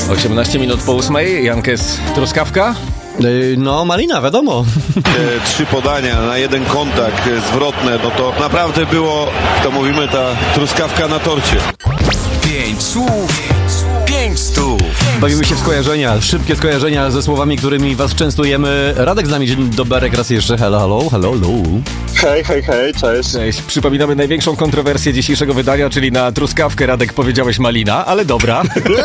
18 minut po 8. Jankes, truskawka? No, malina, wiadomo. 3 podania na jeden kontakt zwrotne, no to naprawdę było, to mówimy, ta truskawka na torcie. 5 słów, 5 stów. Bawimy się w skojarzenia, szybkie skojarzenia ze słowami, którymi was częstujemy. Radek z nami, dzień dobry, raz jeszcze. Hello. Hej, cześć. Cześć. Przypominamy największą kontrowersję dzisiejszego wydania, czyli na truskawkę, Radek, powiedziałeś malina, ale dobra.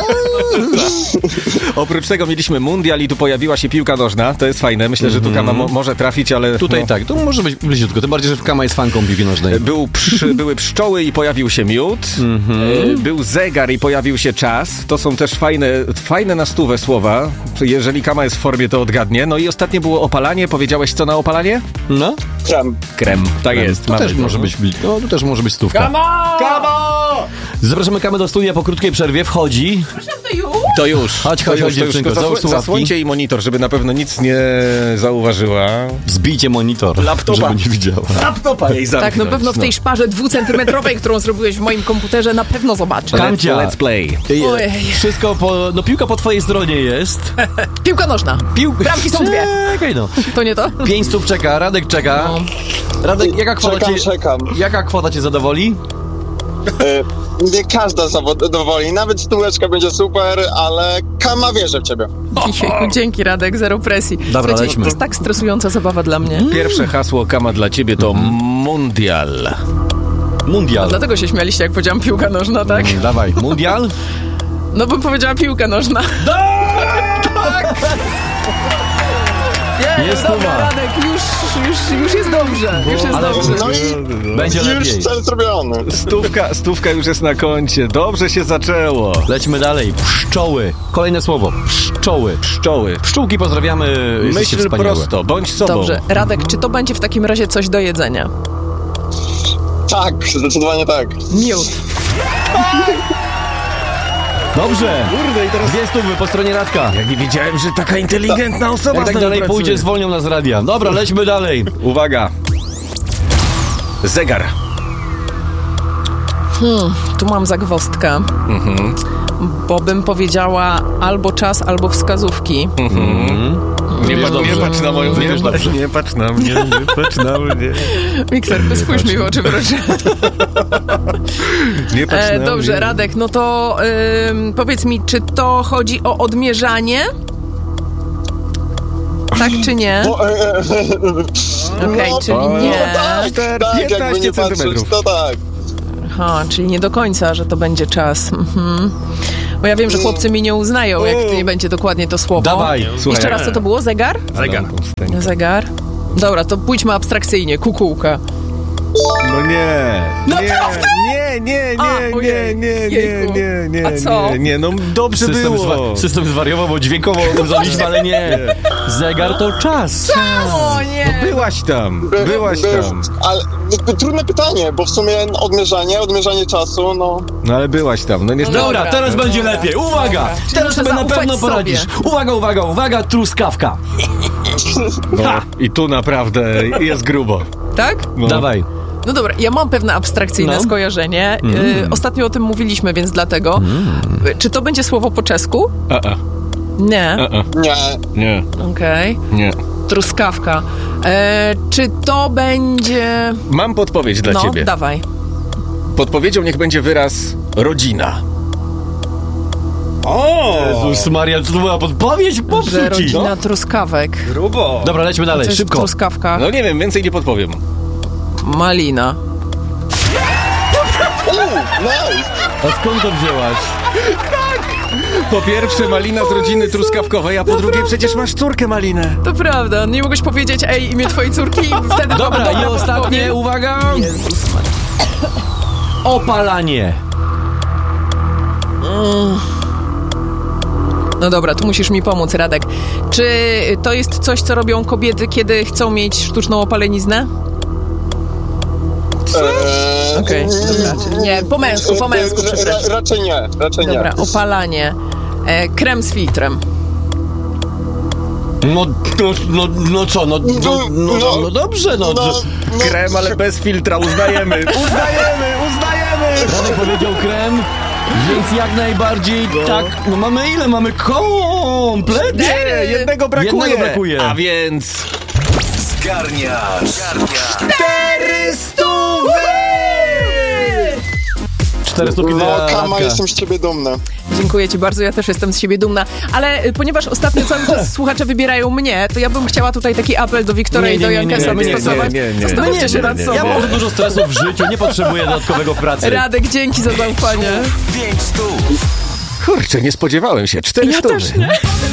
Oprócz tego mieliśmy mundial i tu pojawiła się piłka nożna. To jest fajne. Myślę, że tu Kama może trafić, ale... Tutaj no. tak, tu może być bliziutko. Tym bardziej, że Kama jest fanką piłki nożnej. Były pszczoły i pojawił się miód. Był zegar i pojawił się czas. To są też fajne na stówę słowa. Jeżeli Kama jest w formie, to odgadnie. No i ostatnie było opalanie. Powiedziałeś co na opalanie? No? Krem. Tak jest. Tu też może być, no, tu też może być stówka. Kama! Zapraszamy Kamę do studia po krótkiej przerwie. Wchodzi. To już. Chodź, dziewczynko, załóż słuchawki. Zasłońcie jej monitor, żeby na pewno nic nie zauważyła. Zbijcie monitor, laptopa, żeby nie widziała. Laptopa jej zamknąć. Tak, na pewno w tej szparze 2-centymetrowej, którą zrobiłeś w moim komputerze, na pewno zobaczę. Kancia, let's play. Wszystko no piłka po twojej stronie jest. Piłka nożna. Bramki są 2. Czekaj no. To nie to? 5 stów czeka, Radek czeka. No. Radek, Czekam. Jaka kwota cię zadowoli? Nie każda zadowoli, nawet stóweczka będzie super, ale Kama wierzy w ciebie. Dzięki, Radek, zero presji. Dobra, lećmy. To jest tak stresująca zabawa dla mnie. Pierwsze hasło Kama dla ciebie to mundial. Mundial. Dlatego się śmialiście, jak powiedziałam piłka nożna, tak? Dawaj, mundial? No bym powiedziała piłka nożna. Jest dobra, stuwa. Radek, już jest dobrze. Już jest dobrze. No i Będzie już lepiej. cel zrobiony. Stówka już jest na koncie. Dobrze się zaczęło. Lećmy dalej. Pszczoły. Kolejne słowo. Pszczoły. Pszczoły. Pszczółki pozdrawiamy. Jesteście Myśl wspaniałe. prosto, bądź sobą. Dobrze, Radek, czy to będzie w takim razie coś do jedzenia? Tak, zdecydowanie tak. Miód. Dobrze. Kurde, i teraz... 2 stówy po stronie Radka. Ja nie wiedziałem, że taka inteligentna osoba Jak tak dalej pójdzie, zwolnią nas z radia. Dobra, lećmy dalej. Uwaga. Zegar. Tu mam zagwozdkę. Bo bym powiedziała albo czas, albo wskazówki. Nie patrz na moją... Nie patrz na mnie. Mikser, spójrz mi w oczy, proszę. Nie patrz na Dobrze, mnie. Radek, no to powiedz mi, czy to chodzi o odmierzanie? Tak czy nie? Okej, czyli nie. Tak, jakby 15 nie patrzeć, centymetrów. to tak. Aha, czyli nie do końca, że to będzie czas. Bo ja wiem, że chłopcy mi nie uznają, jak nie będzie dokładnie to słowo. Dawaj. Słuchaj, Jeszcze raz, co to było? Zegar? Zegar. Dobra, to pójdźmy abstrakcyjnie. Kukułka. No nie. Naprawdę? Nie. A co? Nie, no dobrze było. System zwariował, bo dźwiękowo uznaliśmy, ale nie. Zegar to czas. O nie! Byłaś tam. Ale trudne pytanie, bo w sumie odmierzanie czasu, no... No ale byłaś tam, no niestety. Dobra, teraz będzie lepiej. Uwaga! Dobra. Czyli Teraz muszę sobie na pewno zaufać poradzisz. sobie. Uwaga, truskawka. No, i tu naprawdę jest grubo. Tak? No. Dawaj. No dobra, ja mam pewne abstrakcyjne skojarzenie. Ostatnio o tym mówiliśmy, więc dlatego. Czy to będzie słowo po czesku? Nie. Nie. Okej. Nie. Truskawka. Czy to będzie... Mam podpowiedź dla ciebie. No, dawaj. Podpowiedzią niech będzie wyraz rodzina. Jezus Maria, to była podpowiedź? Że Popsuci. rodzina truskawek. Grubo. Dobra, lećmy dalej, Coś w szybko. truskawkach. No nie wiem, więcej nie podpowiem. Malina. Nice. A skąd to wzięłaś? Po pierwsze malina z rodziny truskawkowej, a po drugie przecież masz córkę Malinę. To prawda, nie mogłeś powiedzieć imię twojej córki i wtedy... Dobra, i ostatnie, uwaga. Jezus Maria. Opalanie. No dobra, tu musisz mi pomóc, Radek. Czy to jest coś, co robią kobiety, kiedy chcą mieć sztuczną opaleniznę? Okej, dobra, czyli nie, po męsku, przepraszam. Raczej nie. Dobra, opalanie. Krem z filtrem. No co, dobrze, Krem, ale bez filtra, uznajemy. Radek powiedział krem. Więc jak najbardziej tak. No mamy ile? Mamy kompletnie! Nie, jednego brakuje. A więc... Zgarniasz 400! 400 No, Kama, jestem z ciebie dumny. Dziękuję ci bardzo, ja też jestem z siebie dumna. Ale ponieważ ostatnio cały czas słuchacze wybierają mnie, to ja bym chciała tutaj taki apel do Wiktora i do Jankesa wystosować. Zastanówcie się nad sobą. Ja mam za dużo stresu w życiu, nie potrzebuję dodatkowego pracy. Radek, dzięki za zaufanie. 500. Kurczę, nie spodziewałem się. 400. Ja też nie.